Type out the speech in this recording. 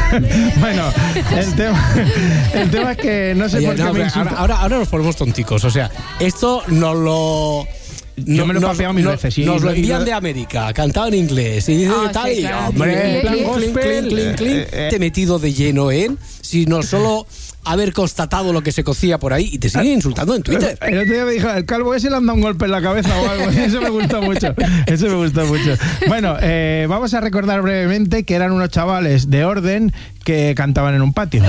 Bueno, el tema es que no sé. Oye, por qué me insulta. Ahora nos ponemos tonticos. O sea, esto nos lo... Yo me lo he papeado mil veces. Sí, nos lo envían de América, cantado en inglés. Y dice tal, sí, claro. Hombre, te he metido de lleno en... Si no solo haber constatado lo que se cocía por ahí y te siguen insultando en Twitter. El otro día me dijo, el calvo ese le han dado un golpe en la cabeza o algo. Eso me gustó mucho. Bueno, vamos a recordar brevemente que eran unos chavales de Orden que cantaban en un patio.